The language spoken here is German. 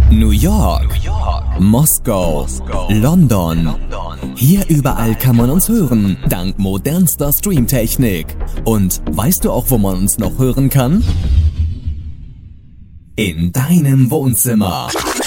New York, Moskau, London. Hier überall kann man uns hören, dank modernster Streamtechnik. Und weißt du auch, wo man uns noch hören kann? In deinem Wohnzimmer.